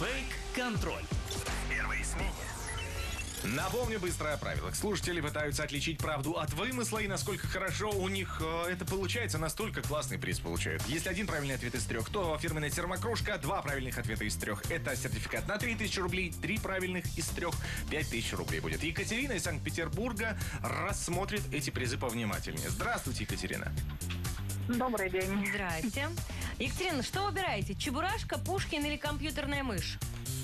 Фейк-контроль. В первой смене. Напомню быстро о правилах. Слушатели пытаются отличить правду от вымысла, и насколько хорошо у них это получается, настолько классный приз получают. Если один правильный ответ из 3, то фирменная термокружка, 2 правильных ответа из 3. Это сертификат на 3000 рублей, 3 правильных из 3, 5000 рублей будет. Екатерина из Санкт-Петербурга рассмотрит эти призы повнимательнее. Здравствуйте, Екатерина. Добрый день. Здрасте. Екатерина, что выбираете? Чебурашка, Пушкин или компьютерная мышь?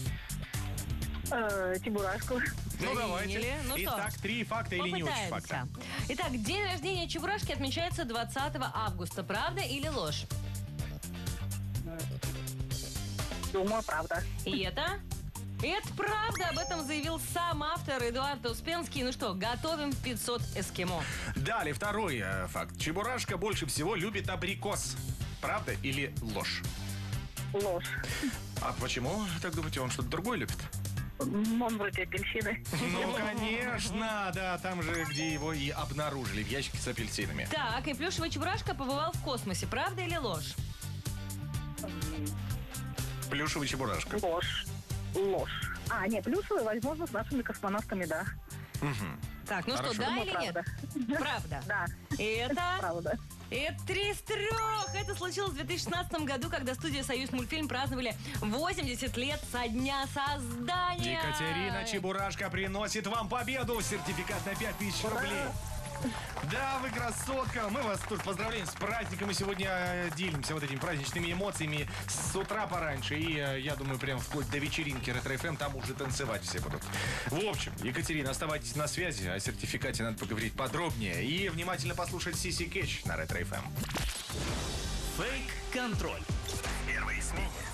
Чебурашку. Ну, давайте. Приняли. Ну что, Итак, 3 факта или не очень факта? попытаемся. Итак, день рождения Чебурашки отмечается 20 августа. Правда или ложь? Думаю, правда. И это? Это правда, об этом заявил сам автор Эдуард Успенский. Ну что, готовим 500 эскимо. Далее, второй факт. Чебурашка больше всего любит абрикос. Правда или ложь? Ложь. А почему, так думаете, он что-то другое любит? Он вроде апельсины. Ну, конечно, да, там же, где его и обнаружили, в ящике с апельсинами. Так, и плюшевый Чебурашка побывал в космосе. Правда или ложь? Плюшевый Чебурашка. Ложь. Ложь. Нет, плюшевый, возможно, с нашими космонавтами, да. Так, ну Хорошо. что, да Думаю, или нет? правда. Правда. Да, И это? правда. Это 3 из 3. Это случилось в 2016 году, когда студия «Союз мультфильм» праздновали 80 лет со дня создания. Екатерина Чебурашка приносит вам победу. Сертификат на 5000 рублей. Да, вы красотка. Мы вас тут поздравляем с праздником. Мы сегодня делимся вот этими праздничными эмоциями с утра пораньше. И я думаю, прям вплоть до вечеринки Ретро-ФМ там уже танцевать все будут. В общем, Екатерина, оставайтесь на связи. О сертификате надо поговорить подробнее. И внимательно послушать Сиси Кетч на Ретро-ФМ. Фейк-контроль. В первой смене.